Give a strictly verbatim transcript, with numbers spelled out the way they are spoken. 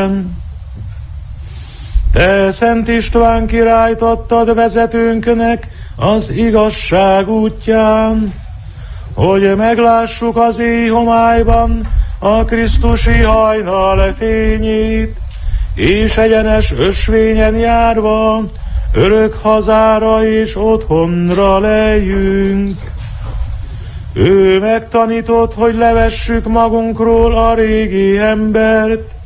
Amen. Te, Szent István királyt adtad vezetőnknek az igazság útján, hogy meglássuk az éjhomályban a Krisztusi hajnal fényét, és egyenes ösvényen járva örök hazára és otthonra lejjünk. Ő megtanított, hogy levessük magunkról a régi embert,